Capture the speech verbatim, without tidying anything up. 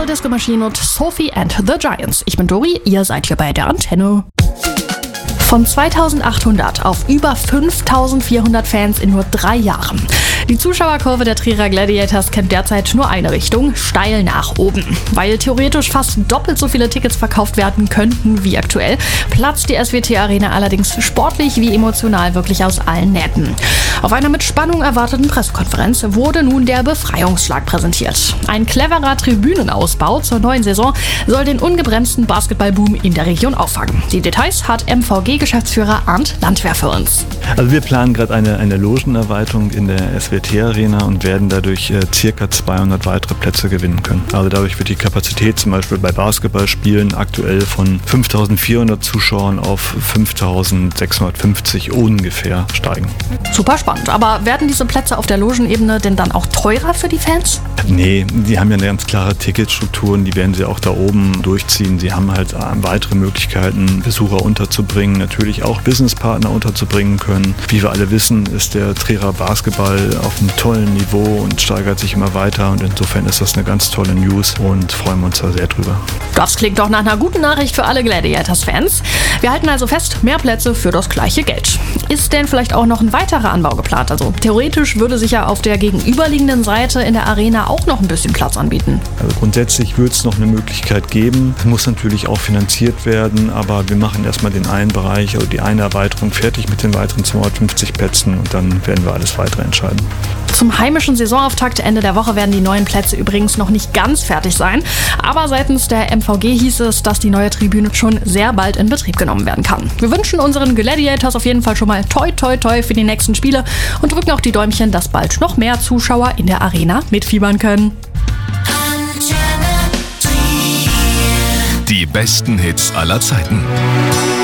Purple Disco Machine und Sophie and the Giants. Ich bin Dori, ihr seid hier bei der Antenne. Von zweitausendachthundert auf über fünftausendvierhundert Fans in nur drei Jahren. Die Zuschauerkurve der Trierer Gladiators kennt derzeit nur eine Richtung, steil nach oben. Weil theoretisch fast doppelt so viele Tickets verkauft werden könnten wie aktuell, platzt die S W T Arena allerdings sportlich wie emotional wirklich aus allen Nähten. Auf einer mit Spannung erwarteten Pressekonferenz wurde nun der Befreiungsschlag präsentiert. Ein cleverer Tribünenausbau zur neuen Saison soll den ungebremsten Basketballboom in der Region auffangen. Die Details hat M V G-Geschäftsführer Arndt Landwehr für uns. Also wir planen gerade eine, eine Logenerweiterung in der S W T Arena und werden dadurch äh, circa zweihundert weitere Plätze gewinnen können. Also dadurch wird die Kapazität zum Beispiel bei Basketballspielen aktuell von fünftausendvierhundert Zuschauern auf fünftausendsechshundertfünfzig ungefähr steigen. Super spannend. Aber werden diese Plätze auf der Logenebene denn dann auch teurer für die Fans? Nee, die haben ja eine ganz klare Ticketstrukturen, die werden sie auch da oben durchziehen. Sie haben halt weitere Möglichkeiten, Besucher unterzubringen, natürlich auch Businesspartner unterzubringen können. Wie wir alle wissen, ist der Trierer Basketball auf einem tollen Niveau und steigert sich immer weiter und insofern ist das eine ganz tolle News und freuen wir uns da sehr drüber. Das klingt doch nach einer guten Nachricht für alle Gladiators-Fans. Wir halten also fest, mehr Plätze für das gleiche Geld. Ist denn vielleicht auch noch ein weiterer Anbau geplant? Also theoretisch würde sich ja auf der gegenüberliegenden Seite in der Arena auch noch ein bisschen Platz anbieten. Also grundsätzlich wird es noch eine Möglichkeit geben. Es muss natürlich auch finanziert werden, aber wir machen erstmal den einen Bereich, also die eine Erweiterung fertig mit den weiteren zweihundertfünfzig Plätzen und dann werden wir alles weitere entscheiden. Zum heimischen Saisonauftakt Ende der Woche werden die neuen Plätze übrigens noch nicht ganz fertig sein. Aber seitens der M V G hieß es, dass die neue Tribüne schon sehr bald in Betrieb genommen werden kann. Wir wünschen unseren Gladiators auf jeden Fall schon mal toi toi toi für die nächsten Spiele und drücken auch die Däumchen, dass bald noch mehr Zuschauer in der Arena mitfiebern können. Die besten Hits aller Zeiten.